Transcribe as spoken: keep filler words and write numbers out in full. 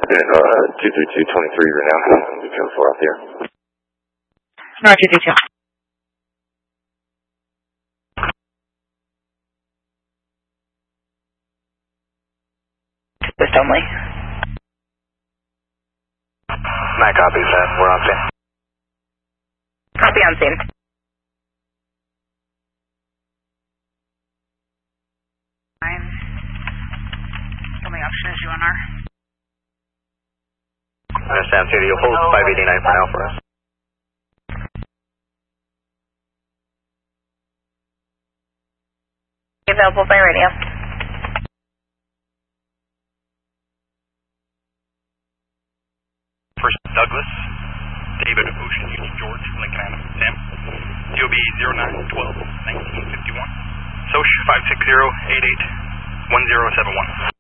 Yeah, uh, two three two twenty-three right now. Be careful out there. Roger, two two two. Just only. Mac copies that. We're on scene. Copy on scene. Nine. Only option is U N R. Understand, City. You'll hold five eighty-nine for now for us. Available by radio. First Douglas, David Ocean Union George, Lincoln Avenue, Sam. D O B zero nine twelve nineteen fifty-one. Soch five six zero eight eight one zero seven one.